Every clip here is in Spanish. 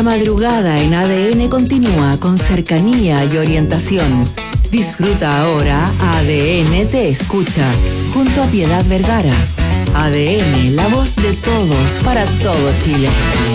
La madrugada en ADN continúa con cercanía y orientación. Disfruta ahora ADN Te Escucha, junto a Piedad Vergara. ADN, la voz de todos para todo Chile.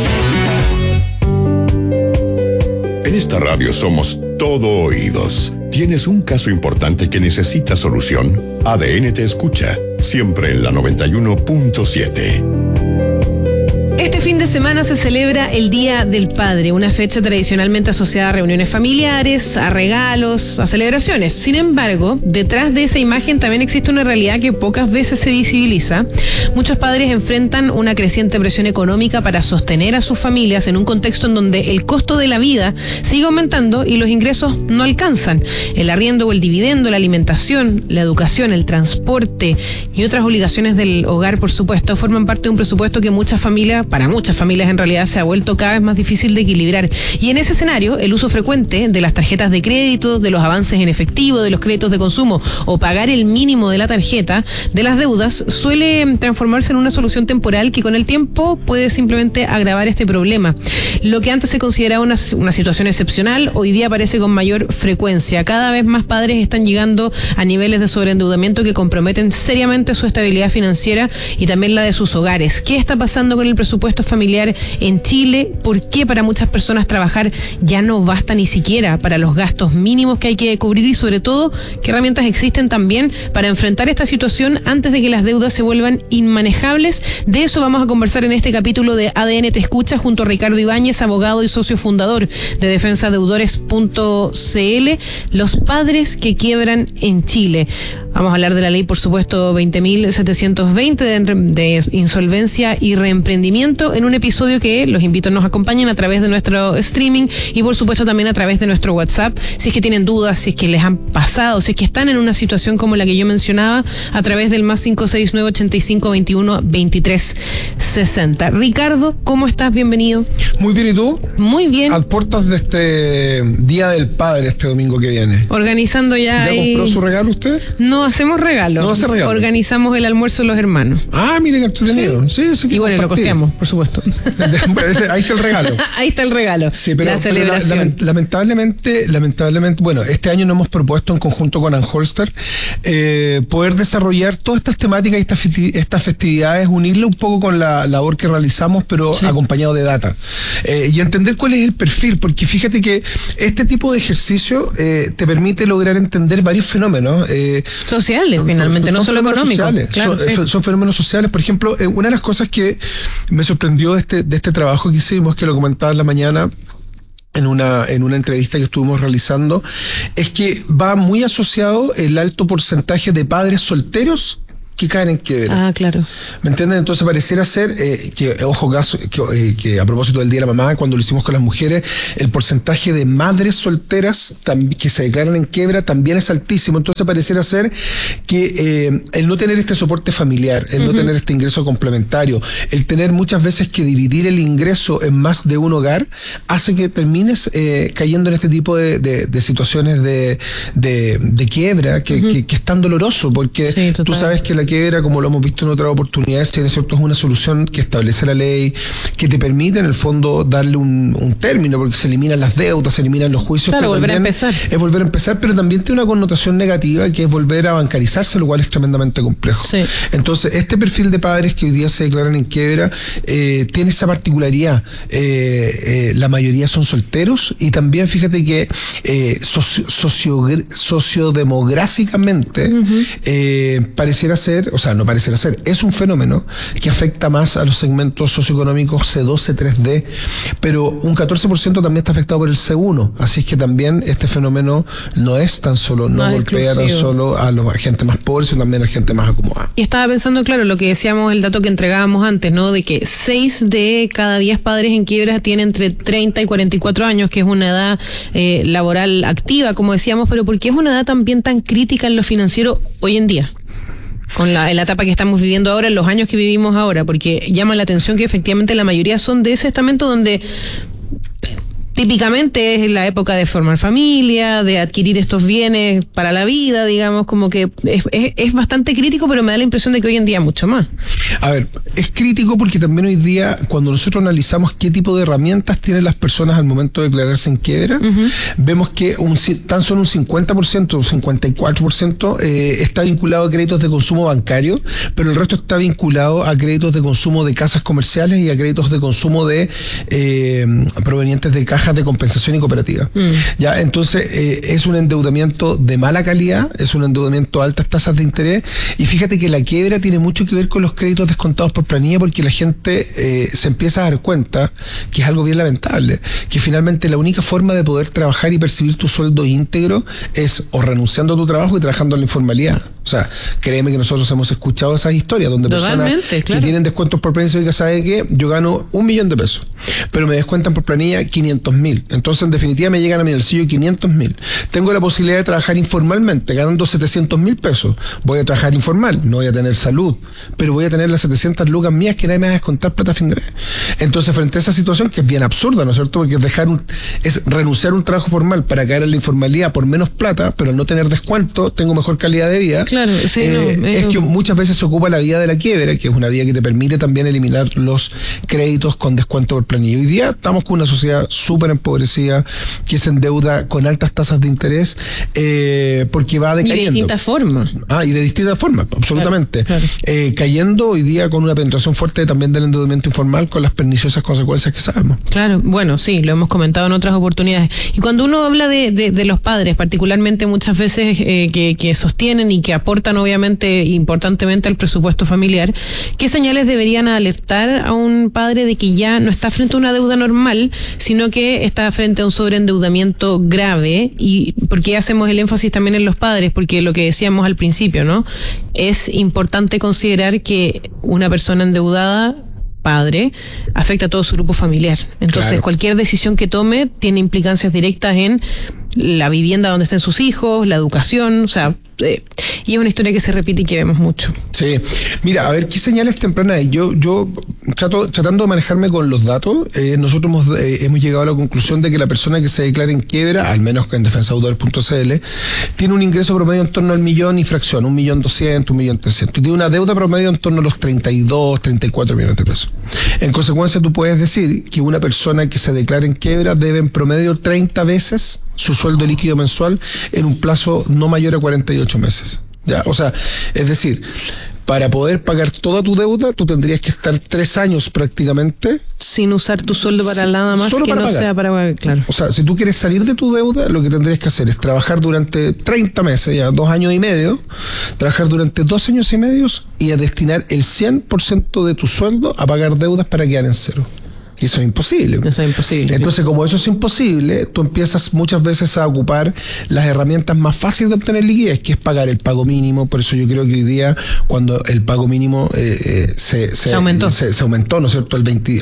En esta radio somos todo oídos. ¿Tienes un caso importante que necesita solución? ADN Te Escucha, siempre en la 91.7. Este fin de semana se celebra el Día del Padre, una fecha tradicionalmente asociada a reuniones familiares, a regalos, a celebraciones. Sin embargo, detrás de esa imagen también existe una realidad que pocas veces se visibiliza. Muchos padres enfrentan una creciente presión económica para sostener a sus familias en un contexto en donde el costo de la vida sigue aumentando y los ingresos no alcanzan. El arriendo o el dividendo, la alimentación, la educación, el transporte y otras obligaciones del hogar, por supuesto, forman parte de un presupuesto que para muchas familias en realidad se ha vuelto cada vez más difícil de equilibrar. Y en ese escenario, el uso frecuente de las tarjetas de crédito, de los avances en efectivo, de los créditos de consumo o pagar el mínimo de la tarjeta, de las deudas, suele transformarse en una solución temporal que con el tiempo puede simplemente agravar este problema. Lo que antes se consideraba una situación excepcional, hoy día aparece con mayor frecuencia. Cada vez más padres están llegando a niveles de sobreendeudamiento que comprometen seriamente su estabilidad financiera y también la de sus hogares. ¿Qué está pasando con el presupuesto familiar en Chile? ¿Por qué para muchas personas trabajar ya no basta ni siquiera para los gastos mínimos que hay que cubrir? Y sobre todo, ¿qué herramientas existen también para enfrentar esta situación antes de que las deudas se vuelvan inmanejables? De eso vamos a conversar en este capítulo de ADN Te Escucha junto a Ricardo Ibáñez, abogado y socio fundador de defensadeudores.cl, los padres que quiebran en Chile. Vamos a hablar de la ley, por supuesto, 20.720 de insolvencia y reemprendimiento en un episodio que los invito a nos acompañen a través de nuestro streaming y por supuesto también a través de nuestro WhatsApp, si es que tienen dudas, si es que les han pasado, si es que están en una situación como la que yo mencionaba, a través del más 569-85-21-23-60. Ricardo, ¿cómo estás? Bienvenido. Muy bien, ¿y tú? Muy bien. A puertas de este Día del Padre este domingo que viene. Organizando ya. ¿Ya compró su regalo usted? No hacemos regalo. No hace regalo. Organizamos el almuerzo de los hermanos. Ah, miren qué entretenido. Sí, y bueno, lo costeamos, por supuesto. Ahí está el regalo. Ahí está el regalo. Sí, pero, la celebración. Lamentablemente, bueno, este año nos hemos propuesto en conjunto con Anholster poder desarrollar todas estas temáticas y estas festividades, unirle un poco con la labor que realizamos, pero sí, acompañado de data. Y entender cuál es el perfil, porque fíjate que este tipo de ejercicio te permite lograr entender varios fenómenos. Sociales, finalmente, no solo económicos. Claro, son fenómenos sociales. Por ejemplo, una de las cosas que me sorprendió de este trabajo que hicimos, que lo comentaba en la mañana en una entrevista que estuvimos realizando, es que va muy asociado el alto porcentaje de padres solteros que caen en quiebra. Ah, claro. ¿Me entienden? Entonces pareciera ser que a propósito del Día de la Mamá, cuando lo hicimos con las mujeres, el porcentaje de madres solteras que se declaran en quiebra también es altísimo. Entonces pareciera ser que el no tener este soporte familiar, el no tener este ingreso complementario, el tener muchas veces que dividir el ingreso en más de un hogar, hace que termines cayendo en este tipo de situaciones de quiebra que es tan doloroso, porque sí, tú sabes que la quiebra, como lo hemos visto en otras oportunidades, es una solución que establece la ley, que te permite en el fondo darle un término, porque se eliminan las deudas, se eliminan los juicios. Claro, volver a empezar. Es volver a empezar, pero también tiene una connotación negativa, que es volver a bancarizarse, lo cual es tremendamente complejo. Sí. Entonces, este perfil de padres que hoy día se declaran en quiebra tiene esa particularidad. La mayoría son solteros y también fíjate que sociodemográficamente pareciera ser, no pareciera ser, es un fenómeno que afecta más a los segmentos socioeconómicos C2, C3D, pero un 14% también está afectado por el C1, así es que también este fenómeno no es tan solo, no golpea tan solo a la gente más pobre, sino también a la gente más acomodada. Y estaba pensando, claro, lo que decíamos, el dato que entregábamos antes, ¿no? De que 6 de cada 10 padres en quiebra tienen entre 30 y 44 años, que es una edad laboral activa, como decíamos, pero ¿por qué es una edad también tan crítica en lo financiero hoy en día? En la etapa que estamos viviendo ahora, en los años que vivimos ahora, porque llama la atención que efectivamente la mayoría son de ese estamento donde típicamente es la época de formar familia, de adquirir estos bienes para la vida, digamos, como que es bastante crítico, pero me da la impresión de que hoy en día mucho más. A ver, es crítico porque también hoy día, cuando nosotros analizamos qué tipo de herramientas tienen las personas al momento de declararse en quiebra, vemos que tan solo un 50%, un 54% está vinculado a créditos de consumo bancario, pero el resto está vinculado a créditos de consumo de casas comerciales y a créditos de consumo de provenientes de cajas de compensación y cooperativa. Ya, entonces es un endeudamiento de mala calidad, es un endeudamiento a altas tasas de interés, y fíjate que la quiebra tiene mucho que ver con los créditos descontados por planilla, porque la gente se empieza a dar cuenta, que es algo bien lamentable, que finalmente la única forma de poder trabajar y percibir tu sueldo íntegro es o renunciando a tu trabajo y trabajando en la informalidad. O sea, créeme que nosotros hemos escuchado esas historias donde personas que tienen descuentos por planilla, oiga, ¿sabe qué? Yo gano 1 millón de pesos, pero me descuentan por planilla 500.000. Entonces, en definitiva, me llegan a mi bolsillo 500.000. Tengo la posibilidad de trabajar informalmente, ganando 700.000 pesos. Voy a trabajar informal, no voy a tener salud, pero voy a tener las 700 lucas mías que nadie me va a descontar plata a fin de mes. Entonces, frente a esa situación, que es bien absurda, ¿no es cierto? Porque es renunciar a un trabajo formal para caer en la informalidad por menos plata, pero al no tener descuento, tengo mejor calidad de vida. Claro, sí, es que muchas veces se ocupa la vía de la quiebra, que es una vía que te permite también eliminar los créditos con descuento por planilla. Hoy día estamos con una sociedad súper empobrecida, que se endeuda con altas tasas de interés, porque va decayendo. Y de distintas formas. Y de distintas formas, absolutamente. Claro. Cayendo hoy día con una penetración fuerte también del endeudamiento informal, con las perniciosas consecuencias que sabemos. Claro, bueno, sí, lo hemos comentado en otras oportunidades. Y cuando uno habla de los padres, particularmente muchas veces que sostienen y que aportan obviamente importantemente al presupuesto familiar, ¿qué señales deberían alertar a un padre de que ya no está frente a una deuda normal, sino que está frente a un sobreendeudamiento grave? Y por qué hacemos el énfasis también en los padres, porque lo que decíamos al principio, ¿no? Es importante considerar que una persona endeudada, padre, afecta a todo su grupo familiar. Entonces, cualquier decisión que tome tiene implicancias directas en la vivienda donde estén sus hijos, la educación, o sea, y es una historia que se repite y que vemos mucho. Sí, mira, a ver, ¿qué señales tempranas hay? Yo tratando de manejarme con los datos, nosotros hemos llegado a la conclusión de que la persona que se declara en quiebra, al menos en defensadeudores.cl, tiene un ingreso promedio en torno al 1.000.000 y fracción, 1.200.000, 1.300.000, y tiene una deuda promedio en torno a los 32, 34 millones de pesos. En consecuencia, tú puedes decir que una persona que se declara en quiebra debe en promedio 30 veces su sueldo líquido mensual en un plazo no mayor a 48 meses. Ya, o sea, es decir, para poder pagar toda tu deuda, tú tendrías que estar 3 años prácticamente sin usar tu sueldo para nada más solo que para no pagar. Sea para pagar, claro. O sea, si tú quieres salir de tu deuda, lo que tendrías que hacer es trabajar durante 30 meses, ya 2 años y medio, trabajar durante 2 años y medio y a destinar el 100% de tu sueldo a pagar deudas para quedar en cero. Y eso es imposible. Eso es imposible. Entonces, como eso es imposible, tú empiezas muchas veces a ocupar las herramientas más fáciles de obtener liquidez, que es pagar el pago mínimo. Por eso yo creo que hoy día, cuando el pago mínimo se aumentó, ¿no es cierto?, al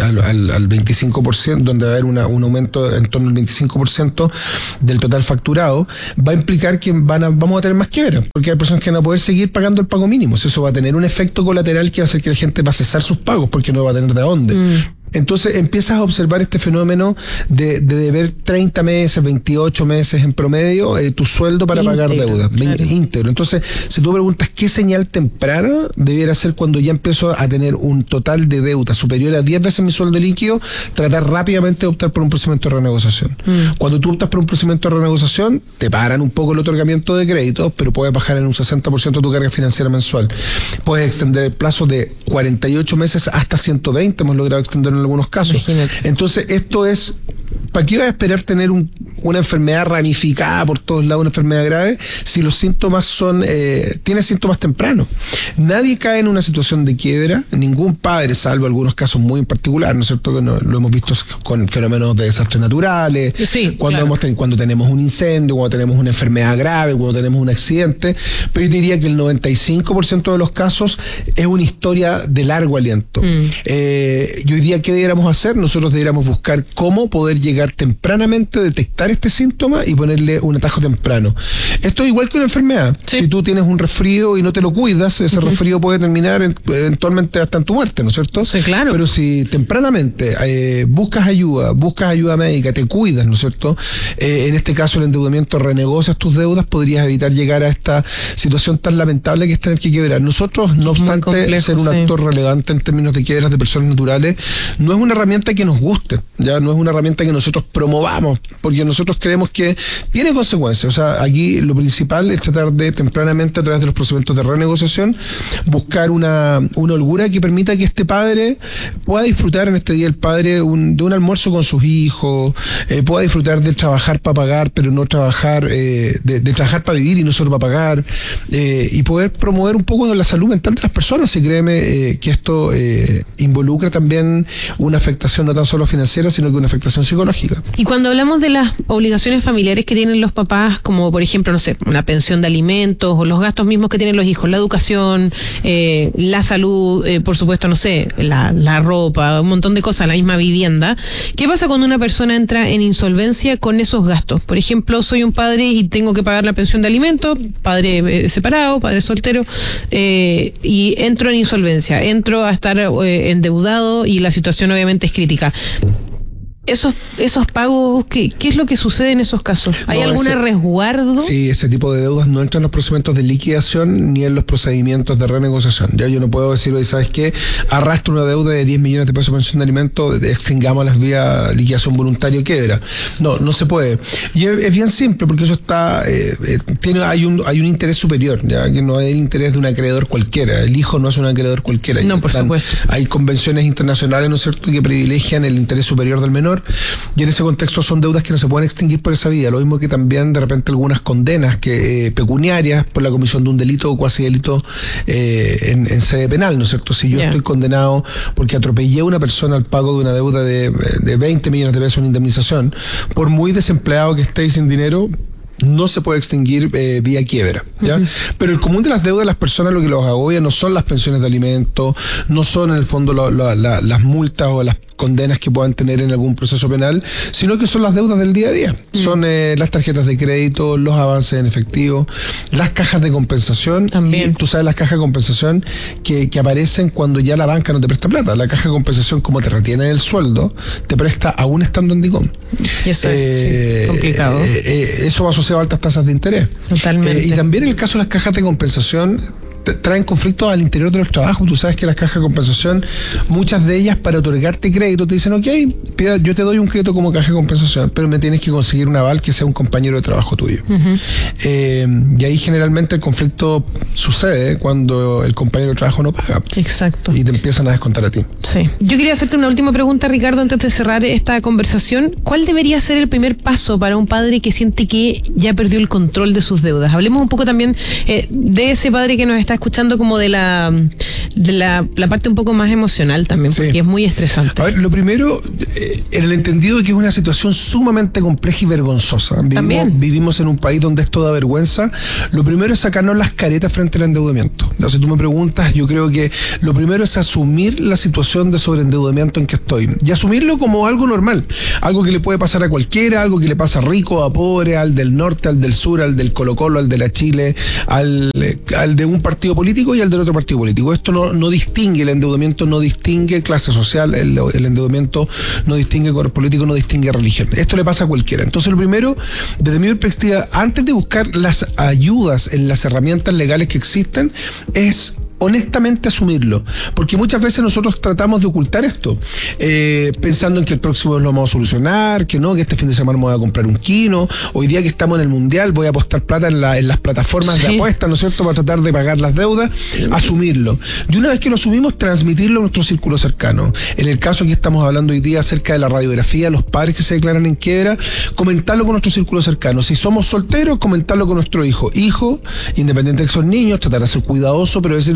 25%, donde va a haber un aumento en torno al 25% del total facturado, va a implicar que vamos a tener más quiebra, porque hay personas que no van a poder seguir pagando el pago mínimo. Eso va a tener un efecto colateral que va a hacer que la gente va a cesar sus pagos, porque no va a tener de dónde. Entonces empiezas a observar este fenómeno de deber 30 meses, 28 meses en promedio tu sueldo para pagar deuda, íntegro. Entonces, si tú preguntas qué señal temprana debiera ser cuando ya empiezo a tener un total de deuda superior a 10 veces mi sueldo líquido, tratar rápidamente de optar por un procedimiento de renegociación. Cuando tú optas por un procedimiento de renegociación, te paran un poco el otorgamiento de crédito, pero puedes bajar en un 60% tu carga financiera mensual. Puedes extender el plazo de 48 meses hasta 120, hemos logrado extender en algunos casos. Imagínate. Entonces, esto es, ¿para qué vas a esperar tener una enfermedad ramificada por todos lados, una enfermedad grave, si los síntomas tienes síntomas tempranos? Nadie cae en una situación de quiebra, ningún padre, salvo algunos casos muy en particular, ¿no es cierto? Que lo hemos visto con fenómenos de desastres naturales, cuando tenemos un incendio, cuando tenemos una enfermedad grave, cuando tenemos un accidente, pero yo diría que el 95% de los casos es una historia de largo aliento. Yo diría que deberíamos hacer, nosotros deberíamos buscar cómo poder llegar tempranamente, detectar este síntoma y ponerle un atajo temprano. Esto es igual que una enfermedad. Sí. Si tú tienes un resfrío y no te lo cuidas, ese resfrío puede terminar eventualmente hasta en tu muerte, ¿no es cierto? Sí, claro. Pero si tempranamente buscas ayuda médica, te cuidas, ¿no es cierto? En este caso el endeudamiento, renegocias tus deudas, podrías evitar llegar a esta situación tan lamentable que es tener que quebrar. Nosotros, no obstante complejo, ser un actor relevante en términos de quiebras de personas naturales, no es una herramienta que nos guste, ya no es una herramienta que nosotros promovamos, porque nosotros creemos que tiene consecuencias. O sea, aquí lo principal es tratar de tempranamente, a través de los procedimientos de renegociación, buscar una holgura que permita que este padre pueda disfrutar en este día el padre de un almuerzo con sus hijos, pueda disfrutar de trabajar para pagar, pero no trabajar, de trabajar para vivir y no solo para pagar, y poder promover un poco la salud mental de las personas. Y créeme que esto involucra también una afectación no tan solo financiera, sino que una afectación psicológica. Y cuando hablamos de las obligaciones familiares que tienen los papás, como por ejemplo, no sé, una pensión de alimentos o los gastos mismos que tienen los hijos, la educación, la salud, por supuesto, no sé, la ropa, un montón de cosas, la misma vivienda. ¿Qué pasa cuando una persona entra en insolvencia con esos gastos? Por ejemplo, soy un padre y tengo que pagar la pensión de alimentos, padre separado, padre soltero, y entro en insolvencia, entro a estar endeudado y la situación obviamente es crítica. Esos pagos, ¿qué es lo que sucede en esos casos? ¿Hay algún resguardo? Sí, ese tipo de deudas no entran en los procedimientos de liquidación ni en los procedimientos de renegociación. Ya yo no puedo decir, oye, ¿sabes qué? Arrastro una deuda de 10 millones de pesos de pensión de alimentos, extingamos las vías liquidación voluntaria, quiebra. No se puede. Y es bien simple, porque eso está hay un interés superior, ya que no es el interés de un acreedor cualquiera. El hijo no es un acreedor cualquiera. No, por supuesto. Hay convenciones internacionales, ¿no es cierto?, que privilegian el interés superior del menor. Y en ese contexto son deudas que no se pueden extinguir por esa vía. Lo mismo que también de repente algunas condenas que pecuniarias por la comisión de un delito o cuasi delito en sede penal, ¿no es cierto? Si yo estoy condenado porque atropellé a una persona al pago de una deuda de 20 millones de pesos en indemnización, por muy desempleado que esté y sin dinero, no se puede extinguir vía quiebra, ¿ya? Pero el común de las deudas de las personas, lo que los agobia no son las pensiones de alimentos, no son en el fondo las multas o las condenas que puedan tener en algún proceso penal, sino que son las deudas del día a día. Son las tarjetas de crédito, los avances en efectivo, las cajas de compensación. También. Y tú sabes las cajas de compensación que aparecen cuando ya la banca no te presta plata. La caja de compensación, como te retiene el sueldo, te presta aún estando en DICOM. Eso es complicado. Eso va asociado a altas tasas de interés. Totalmente. Y también en el caso de las cajas de compensación, traen conflictos al interior de los trabajos. Tú sabes que las cajas de compensación, muchas de ellas para otorgarte crédito te dicen, ok, yo te doy un crédito como caja de compensación, pero me tienes que conseguir un aval que sea un compañero de trabajo tuyo. Y ahí generalmente el conflicto sucede cuando el compañero de trabajo no paga. Exacto. Y te empiezan a descontar a ti. Sí. Yo quería hacerte una última pregunta, Ricardo, antes de cerrar esta conversación. ¿Cuál debería ser el primer paso para un padre que siente que ya perdió el control de sus deudas? Hablemos un poco también de ese padre que nos está escuchando, como de la parte un poco más emocional también, porque es muy estresante. A ver, lo primero, en el entendido de que es una situación sumamente compleja y vergonzosa. Vivimos en un país donde esto da vergüenza. Lo primero es sacarnos las caretas frente al endeudamiento. Si tú me preguntas, yo creo que lo primero es asumir la situación de sobreendeudamiento en que estoy y asumirlo como algo normal, algo que le puede pasar a cualquiera, algo que le pasa a rico, a pobre, al del norte, al del sur, al del Colo-Colo, al de la Chile, al de un partido político y al del otro partido político. Esto no distingue, el endeudamiento no distingue clase social, el endeudamiento no distingue color político, no distingue religión. Esto le pasa a cualquiera. Entonces, lo primero, desde mi perspectiva, antes de buscar las ayudas en las herramientas legales que existen, es honestamente asumirlo, porque muchas veces nosotros tratamos de ocultar esto, pensando en que el próximo lo vamos a solucionar, que este fin de semana me voy a comprar un kino, hoy día que estamos en el mundial voy a apostar plata en las plataformas de apuestas, ¿no es cierto?, para tratar de pagar las deudas. Asumirlo, y una vez que lo asumimos, transmitirlo a nuestro círculo cercano. En el caso que estamos hablando hoy día acerca de la radiografía, los padres que se declaran en quiebra, comentarlo con nuestro círculo cercano. Si somos solteros, comentarlo con nuestro hijo, independiente de que son niños, tratar de ser cuidadoso, pero decirle,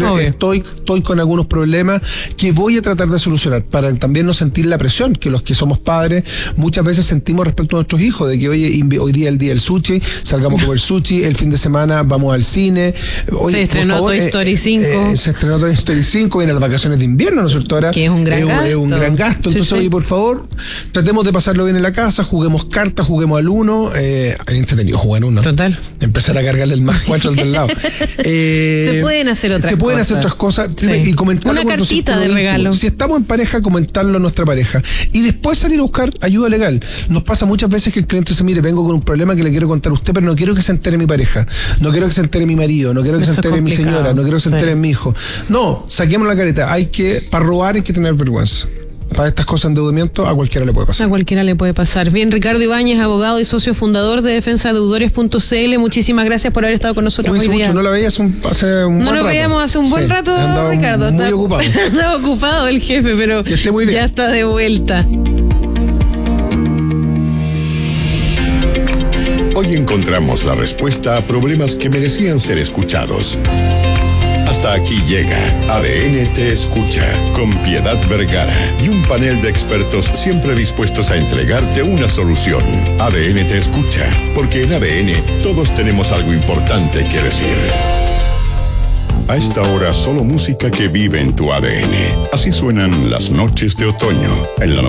estoy con algunos problemas que voy a tratar de solucionar para también no sentir la presión que los que somos padres muchas veces sentimos respecto a nuestros hijos, de que oye, hoy día es el día del sushi, salgamos a comer sushi, el fin de semana vamos al cine. Oye, se estrenó Toy Story 5. Se estrenó Toy Story 5, vienen las vacaciones de invierno, ¿no es cierto? Ahora, que es un gran gasto. Es un gran gasto. Entonces, sí. Oye, por favor, tratemos de pasarlo bien en la casa, juguemos cartas, juguemos al uno. Es entretenido jugar uno. Total. Empezar a cargarle el más 4 al del lado. Se pueden hacer otras cosas. Sí. Y comentarlo una cartita de regalo. Si estamos en pareja, comentarlo a nuestra pareja. Y después salir a buscar ayuda legal. Nos pasa muchas veces que el cliente dice, mire, vengo con un problema que le quiero contar a usted, pero no quiero que se entere mi pareja, no quiero que se entere mi marido, no quiero que se entere mi señora, no quiero que se entere mi hijo. No, saquemos la careta. Para robar hay que tener vergüenza. Para estas cosas de endeudamiento a cualquiera le puede pasar. A cualquiera le puede pasar. Bien, Ricardo Ibáñez, abogado y socio fundador de defensadeudores.cl, muchísimas gracias por haber estado con nosotros hoy día. Mucho, no la veía hace un buen rato. No lo veíamos hace un buen rato, Ricardo. Muy ocupado. Estaba ocupado el jefe, pero que esté muy bien. Ya está de vuelta. Hoy encontramos la respuesta a problemas que merecían ser escuchados. Hasta aquí llega ADN Te Escucha, con Piedad Vergara y un panel de expertos siempre dispuestos a entregarte una solución. ADN Te Escucha, porque en ADN todos tenemos algo importante que decir. A esta hora, solo música que vive en tu ADN. Así suenan las noches de otoño en la